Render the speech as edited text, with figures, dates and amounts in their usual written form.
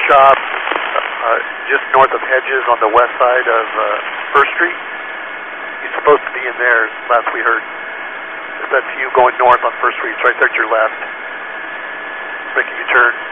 shop just north of Hedges on the west side of First Street. He's supposed to be in there, last we heard. If that's you going north on First Street, it's right there to your left. Making you turn.